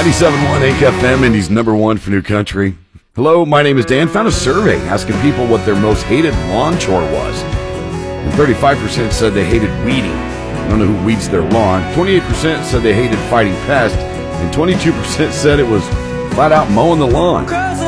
97.1 AFM, Indy's number one for new country. Hello, my name is Dan. Found a survey asking people what their most hated lawn chore was. And 35% said they hated weeding. I don't know who weeds their lawn. 28% said they hated fighting pests. And 22% said it was flat out mowing the lawn.